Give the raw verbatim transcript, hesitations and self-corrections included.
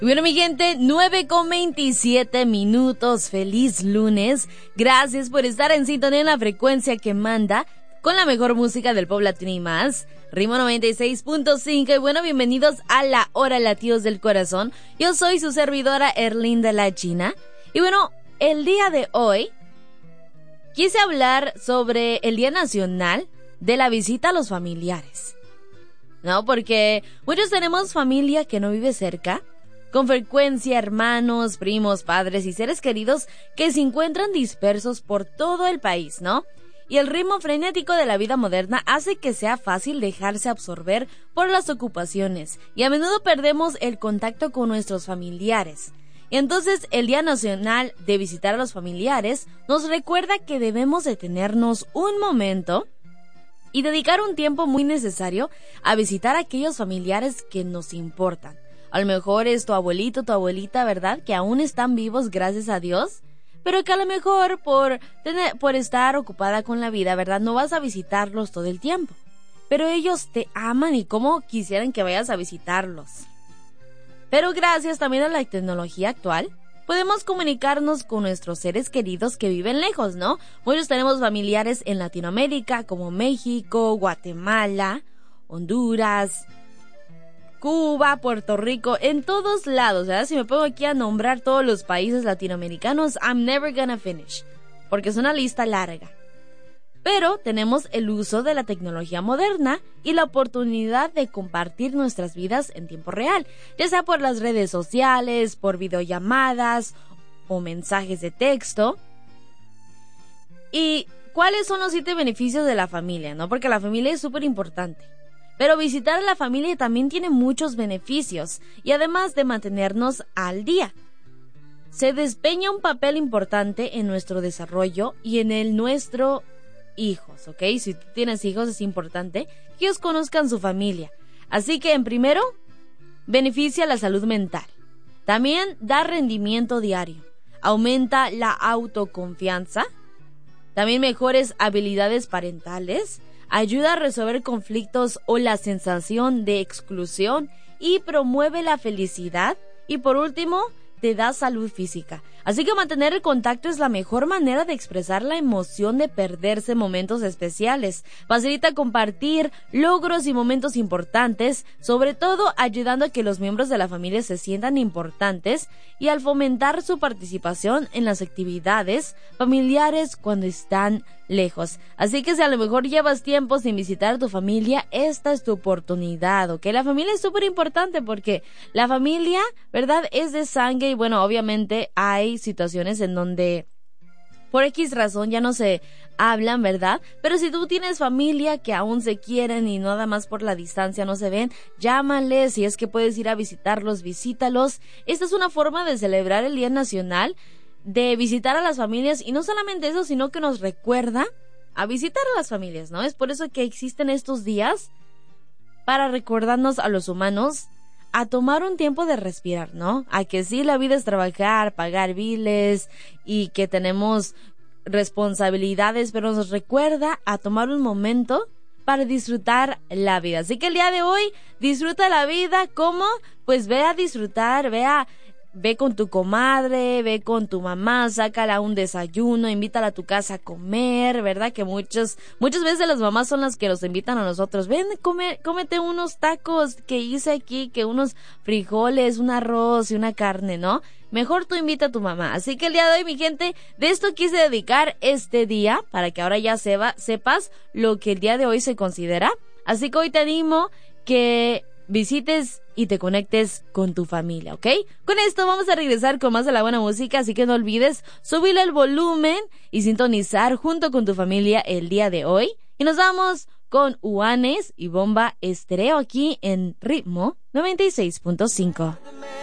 Bueno, mi gente, nueve con veintisiete minutos. Feliz lunes. Gracias por estar en sintonía en la frecuencia que manda con la mejor música del pop latino y más. Ritmo noventa y seis punto cinco. Y bueno, bienvenidos a la Hora Latidos del Corazón. Yo soy su servidora Erlinda La China. Y bueno, el día de hoy quise hablar sobre el Día Nacional de la Visita a los Familiares. ¿No? Porque muchos tenemos familia que no vive cerca. Con frecuencia, hermanos, primos, padres y seres queridos que se encuentran dispersos por todo el país, ¿no? Y el ritmo frenético de la vida moderna hace que sea fácil dejarse absorber por las ocupaciones y a menudo perdemos el contacto con nuestros familiares. Y entonces el Día Nacional de Visitar a los Familiares nos recuerda que debemos detenernos un momento y dedicar un tiempo muy necesario a visitar a aquellos familiares que nos importan. A lo mejor es tu abuelito, tu abuelita, ¿verdad? Que aún están vivos, gracias a Dios. Pero que a lo mejor por, tener, por estar ocupada con la vida, ¿verdad? No vas a visitarlos todo el tiempo. Pero ellos te aman y cómo quisieran que vayas a visitarlos. Pero gracias también a la tecnología actual, podemos comunicarnos con nuestros seres queridos que viven lejos, ¿no? Muchos tenemos familiares en Latinoamérica, como México, Guatemala, Honduras, Cuba, Puerto Rico, en todos lados, ¿verdad? Si me pongo aquí a nombrar todos los países latinoamericanos, I'm never gonna finish, porque es una lista larga. Pero tenemos el uso de la tecnología moderna y la oportunidad de compartir nuestras vidas en tiempo real, ya sea por las redes sociales, por videollamadas o mensajes de texto. ¿Y cuáles son los siete beneficios de la familia, no? Porque la familia es súper importante. Pero visitar a la familia también tiene muchos beneficios y además de mantenernos al día, se desempeña un papel importante en nuestro desarrollo y en el nuestro hijos, ¿ok? Si tú tienes hijos es importante que ellos conozcan su familia. Así que en primero, beneficia la salud mental. También da rendimiento diario, aumenta la autoconfianza, también mejores habilidades parentales, ayuda a resolver conflictos o la sensación de exclusión y promueve la felicidad. Y por último, te da salud física. Así que mantener el contacto es la mejor manera de expresar la emoción de perderse momentos especiales. Facilita compartir logros y momentos importantes, sobre todo ayudando a que los miembros de la familia se sientan importantes y al fomentar su participación en las actividades familiares cuando están lejos. Así que si a lo mejor llevas tiempo sin visitar a tu familia, esta es tu oportunidad, ¿ok? La familia es súper importante porque la familia, ¿verdad?, es de sangre y bueno, obviamente hay situaciones en donde por X razón ya no se hablan, ¿verdad? Pero si tú tienes familia que aún se quieren y nada más por la distancia no se ven, llámales, si es que puedes ir a visitarlos, visítalos. Esta es una forma de celebrar el Día Nacional de visitar a las familias y no solamente eso, sino que nos recuerda a visitar a las familias, ¿no? Es por eso que existen estos días para recordarnos a los humanos a tomar un tiempo de respirar, ¿no? A que sí, la vida es trabajar, pagar biles y que tenemos responsabilidades, pero nos recuerda a tomar un momento para disfrutar la vida. Así que el día de hoy, disfruta la vida. ¿Cómo? Pues ve a disfrutar, ve a Ve con tu comadre, ve con tu mamá, sácala a un desayuno, invítala a tu casa a comer, ¿verdad? Que muchos, muchas veces las mamás son las que nos invitan a nosotros. Ven, come, cómete unos tacos que hice aquí, que unos frijoles, un arroz y una carne, ¿no? Mejor tú invita a tu mamá. Así que el día de hoy, mi gente, de esto quise dedicar este día, para que ahora ya sepa, sepas lo que el día de hoy se considera. Así que hoy te animo que visites y te conectes con tu familia, ¿ok? Con esto vamos a regresar con más de la buena música, así que no olvides subirle el volumen y sintonizar junto con tu familia el día de hoy. Y nos vamos con Juanes y Bomba Estéreo aquí en Ritmo noventa y seis punto cinco.